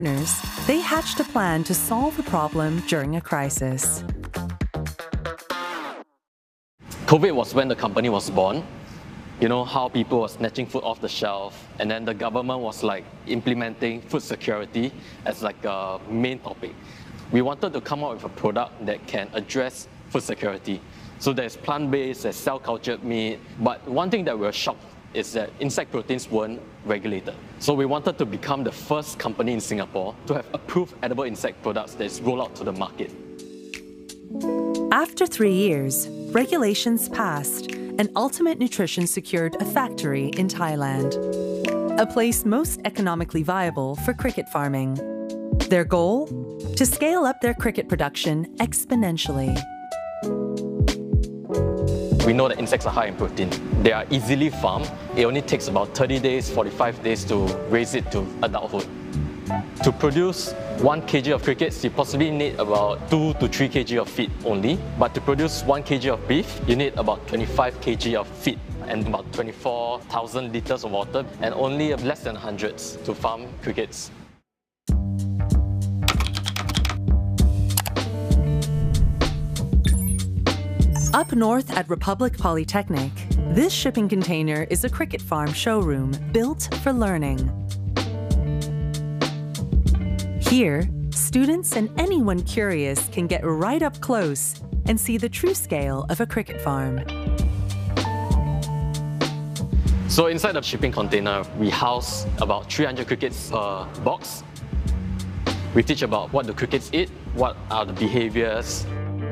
partners, they hatched a plan to solve the problem during a crisis. COVID was when the company was born. You know how people were snatching food off the shelf, and then the government was like implementing food security as like a main topic. We wanted to come up with a product that can address food security. So there's plant-based, there's cell-cultured meat, but one thing that we were shocked is that insect proteins weren't regulated. So we wanted to become the first company in Singapore to have approved edible insect products that is rolled out to the market. After 3 years, regulations passed and Ultimate Nutrition secured a factory in Thailand, a place most economically viable for cricket farming. Their goal? To scale up their cricket production exponentially. We know that insects are high in protein. They are easily farmed. It only takes about 30 days, 45 days to raise it to adulthood. To produce 1 kg of crickets, you possibly need about 2 to 3 kg of feed only. But to produce 1 kg of beef, you need about 25 kg of feed and about 24,000 liters of water, and only less than hundreds to farm crickets. Up north at Republic Polytechnic, this shipping container is a cricket farm showroom built for learning. Here, students and anyone curious can get right up close and see the true scale of a cricket farm. So inside the shipping container, we house about 300 crickets per box. We teach about what the crickets eat, what are the behaviors.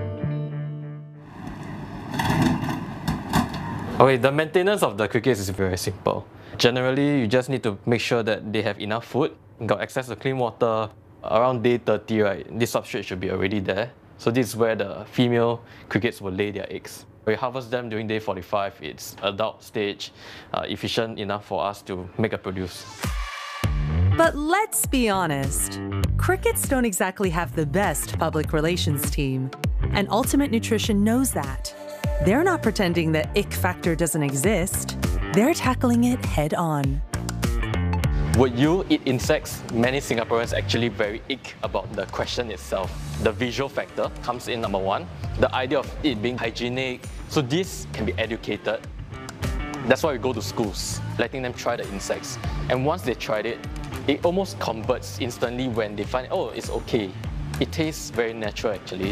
Okay, the maintenance of the crickets is very simple. Generally, you just need to make sure that they have enough food, got access to clean water. Around day 30, right, this substrate should be already there. So this is where the female crickets will lay their eggs. We harvest them during day 45. It's adult stage, efficient enough for us to make a produce. But let's be honest, crickets don't exactly have the best public relations team, and Ultimate Nutrition knows that. They're not pretending that ick factor doesn't exist. They're tackling it head on. Would you eat insects? Many Singaporeans actually very ick about the question itself. The visual factor comes in number 1. The idea of it being hygienic. So this can be educated. That's why we go to schools, letting them try the insects. And once they tried it, it almost converts instantly when they find, oh, it's okay. It tastes very natural actually.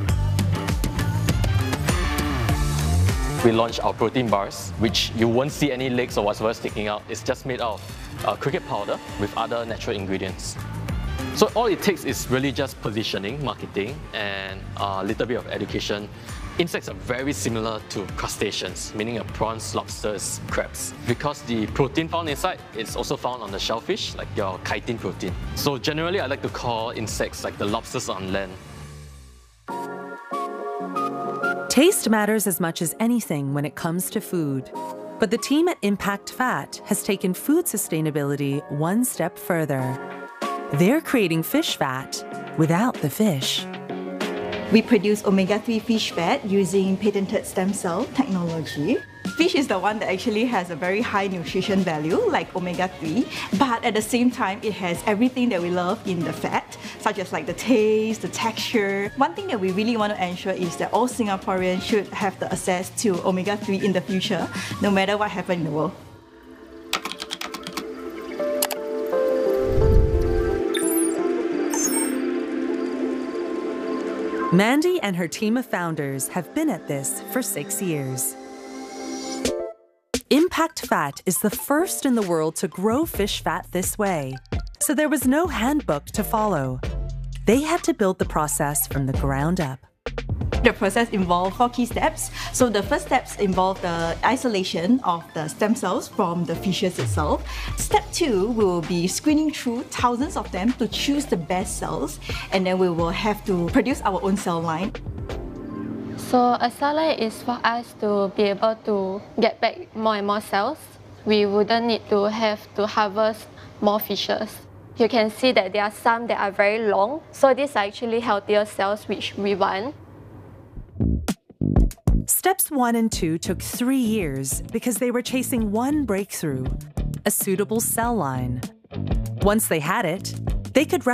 We launched our protein bars, which you won't see any legs or whatsoever sticking out. It's just made out of cricket powder with other natural ingredients. So all it takes is really just positioning, marketing, and a little bit of education. Insects are very similar to crustaceans, meaning prawns, lobsters, crabs. Because the protein found inside is also found on the shellfish, like your chitin protein. So generally, I like to call insects like the lobsters on land. Taste matters as much as anything when it comes to food. But the team at Impact Fat has taken food sustainability one step further. They're creating fish fat without the fish. We produce omega-3 fish fat using patented stem cell technology. Fish is the one that actually has a very high nutrition value, like omega-3, but at the same time, it has everything that we love in the fat, such as like the taste, the texture. One thing that we really want to ensure is that all Singaporeans should have the access to omega-3 in the future, no matter what happens in the world. Mandy and her team of founders have been at this for 6 years. Impact Fat is the first in the world to grow fish fat this way, so there was no handbook to follow. They had to build the process from the ground up. The process involved 4 key steps. So the first steps involve the isolation of the stem cells from the fishes itself. Step 2 will be screening through thousands of them to choose the best cells, and then we will have to produce our own cell line. So a cell line is for us to be able to get back more and more cells. We wouldn't need to have to harvest more fishes. You can see that there are some that are very long, so these are actually healthier cells which we want. Steps 1 and 2 took 3 years because they were chasing one breakthrough, a suitable cell line. Once they had it, They could